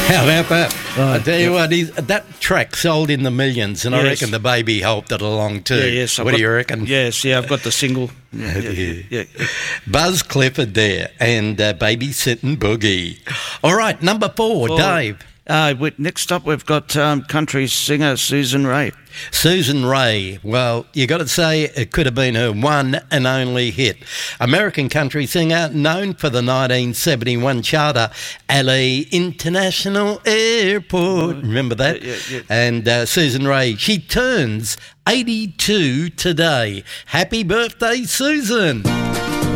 How about that? Right, I tell you what, that track sold in the millions, and I Yes. reckon the baby helped it along too. Yes. What do you reckon? Yes, I've got the single. Yeah. Buzz Clifford there, and Babysitting Boogie. All right, number 4, Dave. Next up, we've got country singer Susan Raye. Susan Raye. Well, you got to say it could have been her one and only hit. American country singer known for the 1971 charter, LA International Airport. Remember that? Yeah. And Susan Raye, she turns 82 today. Happy birthday, Susan.